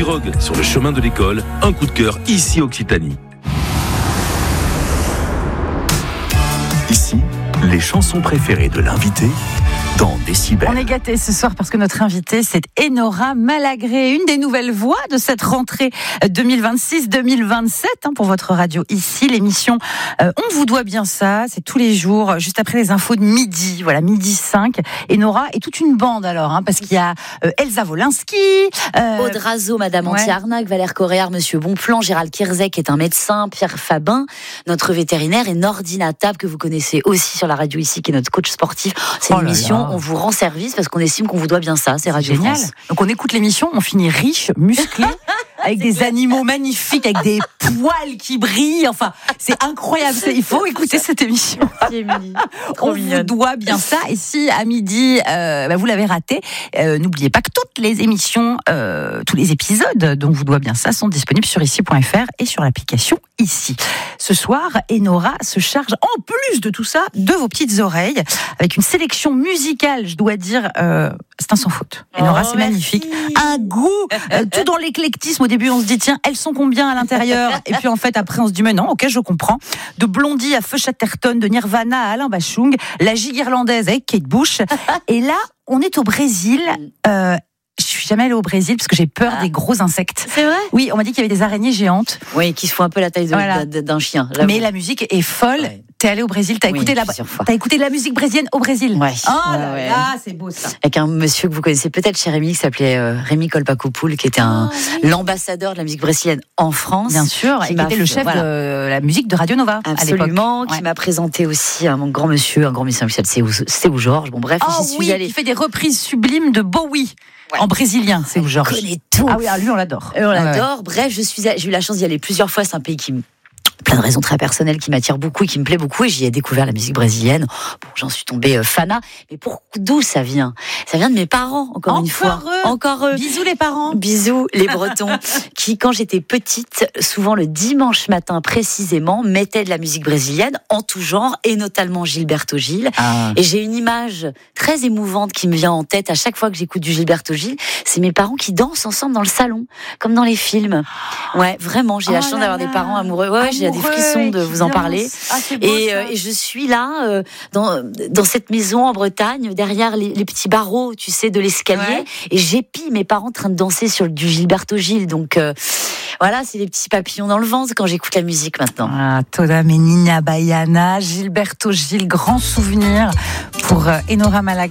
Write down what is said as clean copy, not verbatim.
pirogue sur le chemin de l'école, un coup de cœur ici Occitanie. Ici, les chansons préférées de l'invité dans Décibel. On est gâtés ce soir parce que notre invitée, c'est Enora Malagré, une des nouvelles voix de cette rentrée 2026-2027 pour votre radio ici. L'émission On vous doit bien ça, c'est tous les jours, juste après les infos de midi, voilà, midi 5. Enora et toute une bande alors, parce qu'il y a Elsa Wolinski, Aude Razo, Madame Anti-Arnaque, Valère Coréard, Monsieur Bonplan, Gérald Kierzek qui est un médecin, Pierre Fabin, notre vétérinaire, et Nordina Tab que vous connaissez aussi sur la radio ici, qui est notre coach sportif. C'est une émission, on vous rend service parce qu'on estime qu'on vous doit bien ça, c'est Radio génial. France. Donc on écoute l'émission, on finit riche, musclé, avec des animaux magnifiques, avec des poils qui brillent, enfin c'est incroyable, il faut écouter cette émission. On vous doit bien ça, et si à midi vous l'avez raté, n'oubliez pas que toutes les émissions, tous les épisodes dont vous doit bien ça sont disponibles sur ici.fr et sur l'application Ici. Ce soir, Enora se charge, en plus de tout ça, de vos petites oreilles, avec une sélection musicale, je dois dire, c'est un sans faute. Enora, c'est magnifique. Un goût, tout dans l'éclectisme. Au début, on se dit, tiens, elles sont combien à l'intérieur? Et puis en fait, après, on se dit, mais non, ok, je comprends. De Blondie à Feu Chatterton, de Nirvana à Alain Bachung, la gigue irlandaise avec Kate Bush. Et là, on est au Brésil. Je suis jamais allée au Brésil parce que j'ai peur des gros insectes. C'est vrai? Oui, on m'a dit qu'il y avait des araignées géantes. Oui, qui se font un peu la taille d'un chien. Mais la musique est folle. Ouais. T'es allée au Brésil, t'as écouté de la musique brésilienne au Brésil. Ouais. Oh là là, c'est beau ça. Avec un monsieur que vous connaissez peut-être chez Rémi, qui s'appelait Rémi Kolpakopoul, qui était l'ambassadeur de la musique brésilienne en France. Bien sûr, et qui était le chef de la musique de Radio Nova. Absolument, qui m'a présenté aussi un grand monsieur qui s'appelle Seu Georges. Bon bref, j'y suis allée. Qui fait des reprises sublimes de Bowie. Ouais. En brésilien, c'est où Georges. On connaît tout. Ah oui, lui on l'adore. On l'adore. Bref, j'ai eu la chance d'y aller plusieurs fois. C'est un pays qui plein de raisons très personnelles qui m'attirent beaucoup et qui me plaît beaucoup, et j'y ai découvert la musique brésilienne. Bon, j'en suis tombée fana. Mais d'où ça vient? Ça vient de mes parents, encore une fois. Encore eux. Bisous les parents. Bisous les Bretons, qui, quand j'étais petite, souvent le dimanche matin précisément, mettaient de la musique brésilienne en tout genre, et notamment Gilberto Gil. Et j'ai une image très émouvante qui me vient en tête à chaque fois que j'écoute du Gilberto Gil. C'est mes parents qui dansent ensemble dans le salon, comme dans les films. Ouais, vraiment, j'ai la chance d'avoir des parents amoureux. Ouais, j'ai des frissons de vous en parler. Et je suis là, dans cette maison en Bretagne, derrière les petits barreaux, tu sais, de l'escalier, et j'épie mes parents en train de danser sur du Gilberto Gil. Donc voilà, c'est des petits papillons dans le ventre quand j'écoute la musique maintenant. Toda Menina Baiana, Gilberto Gil, grand souvenir pour Enora Malagré.